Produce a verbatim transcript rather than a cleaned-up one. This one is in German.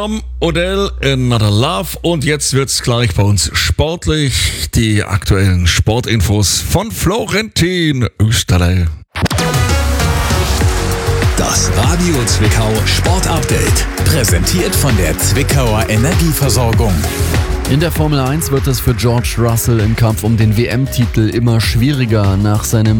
Odell, Another Love, und jetzt wird's gleich bei uns sportlich. Die aktuellen Sportinfos von Florentin Österle. Das Radio Zwickau Sport Update, präsentiert von der Zwickauer Energieversorgung. In der Formel eins wird es für George Russell im Kampf um den W M-Titel immer schwieriger. Nach seinem